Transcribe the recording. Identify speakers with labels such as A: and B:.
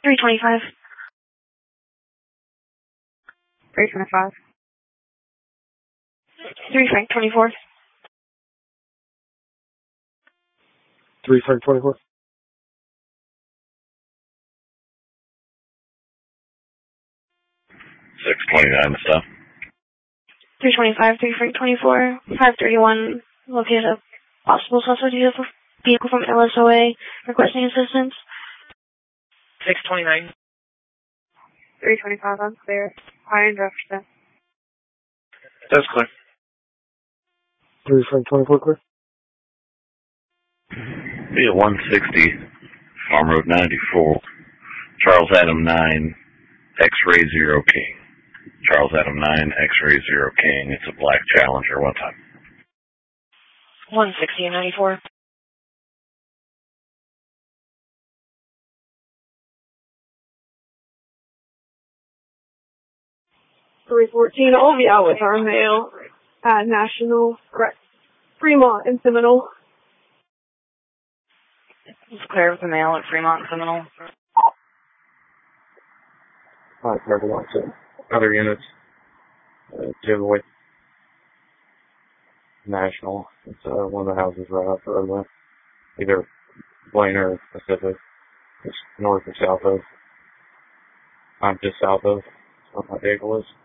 A: 325.
B: 325.
A: 3 Frank 24.
C: 3 Frank 24.
D: 629 stuff.
A: 325, 3 Frank 24. 531, located a possible suspect vehicle from LSOA requesting assistance.
B: 629. 325, unclear. High and Jefferson.
E: That's clear.
C: 3 Frank 24 clear.
D: Be at 160, Farm Road 94, Charles Adam 9, X-Ray 0 King. Charles Adam 9, X-Ray 0 King. It's a black Challenger. What time?
A: 160 and 94.
B: 314, I'll be out with our mail at National, Fremont and Seminole.
A: It's clear with the mail at Fremont and Seminole.
C: Alright, clear one, so. Other units. To avoid National. It's one of the houses right off the roadway. Either Blaine or Pacific. It's north or south of. I'm just south of where my vehicle is.